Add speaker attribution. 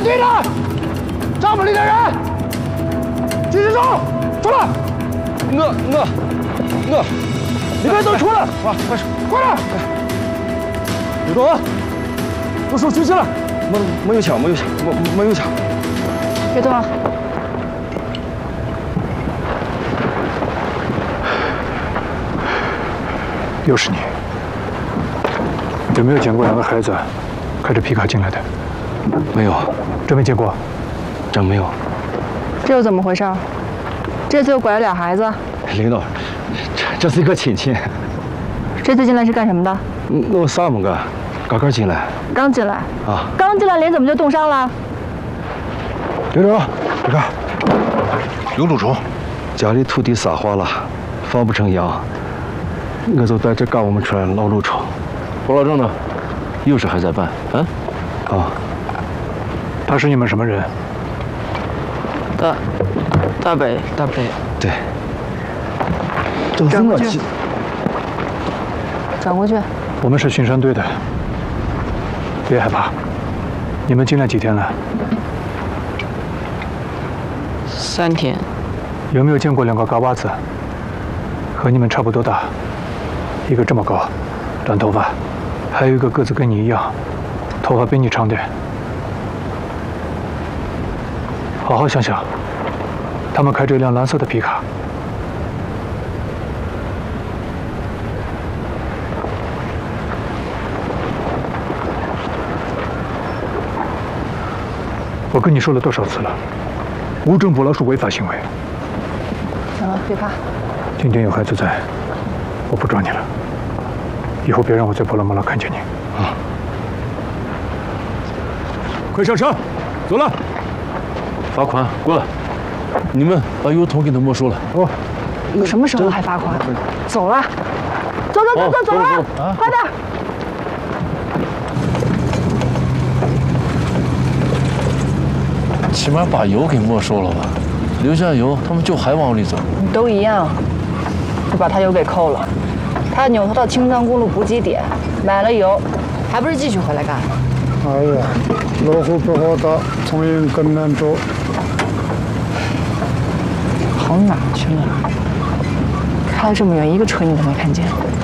Speaker 1: 队长，帐篷里的人，继续走，出来！
Speaker 2: 我，
Speaker 1: 你们都出来！
Speaker 2: 快点，
Speaker 1: 快点！
Speaker 2: 刘总，我手举起来，没有枪，没有枪。
Speaker 3: 别动啊！
Speaker 4: 又是你，有没有见过两个孩子开着皮卡进来的？
Speaker 2: 没有，
Speaker 4: 真没见过。
Speaker 2: 真没有。
Speaker 3: 这又怎么回事？这次又拐了俩孩子。
Speaker 2: 领导，这是一个亲戚。
Speaker 3: 这次进来是干什么的？
Speaker 2: 我啥没干，刚进来。
Speaker 3: 刚进来。
Speaker 2: 啊。
Speaker 3: 刚进来脸怎么就冻伤了？
Speaker 2: 刘总，你看，
Speaker 5: 有蛀虫，
Speaker 2: 家里土地沙化了，放不成羊，我就在这赶我们出来老蛀虫。
Speaker 5: 胡老郑呢？有事还在办？
Speaker 2: 啊。
Speaker 4: 他是你们什么人？
Speaker 6: 大北。
Speaker 2: 对。都是我记。
Speaker 3: 转过去。
Speaker 4: 我们是巡山队的，别害怕。你们进来几天了
Speaker 6: ？3天。
Speaker 4: 有没有见过两个嘎巴子？和你们差不多大，一个这么高，短头发，还有一个个子跟你一样，头发比你长点。好好想想，他们开着一辆蓝色的皮卡。我跟你说了多少次了，无证捕捞是违法行为。
Speaker 3: 行了，别怕。
Speaker 4: 今天有孩子在，我不抓你了。以后别让我在波罗莫拉看见你。啊！快上车，走了。
Speaker 5: 罚款过来，你们把油桶给他没收了。
Speaker 4: 哦。
Speaker 3: 什么时候还罚款？走了。走了，快点！
Speaker 5: 起码把油给没收了吧，留下油，他们就还往里走。
Speaker 3: 都一样，就把他油给扣了。他扭头到青藏公路补给点，买了油，还不是继续回来干？
Speaker 7: 哎呀，路虎不好打，从营更难走。
Speaker 3: 跑哪去了？开了这么远，一个车你都没看见。